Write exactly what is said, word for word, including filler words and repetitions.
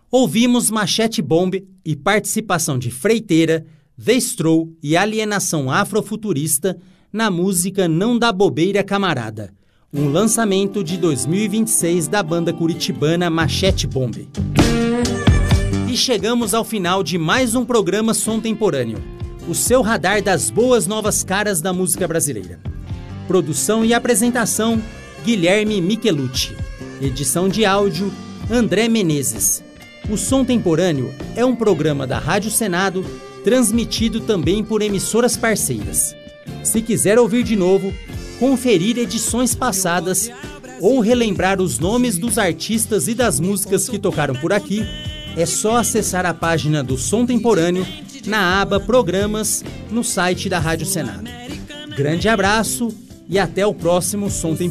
Ouvimos Machete Bomb e participação de Freiteira, The Stroll e Alienação Afrofuturista na música Não Dá Bobeira Camarada, um lançamento de dois mil e vinte e seis da banda curitibana Machete Bomb. E chegamos ao final de mais um programa Som Temporâneo, o seu radar das boas novas caras da música brasileira. Produção e apresentação, Guilherme Michelucci. Edição de áudio, André Menezes. O Som Temporâneo é um programa da Rádio Senado, transmitido também por emissoras parceiras. Se quiser ouvir de novo, conferir edições passadas ou relembrar os nomes dos artistas e das músicas que tocaram por aqui, é só acessar a página do Som Temporâneo na aba Programas no site da Rádio Senado. Grande abraço e até o próximo Som Temporâneo.